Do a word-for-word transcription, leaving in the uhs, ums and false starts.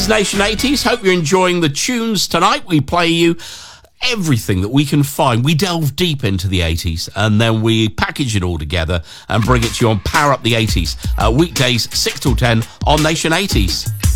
is Nation eighties. Hope you're enjoying the tunes tonight. We play you everything that we can find. We delve deep into the eighties and then we package it all together and bring it to you on Power Up the eighties. Uh, weekdays, six till ten on Nation eighties.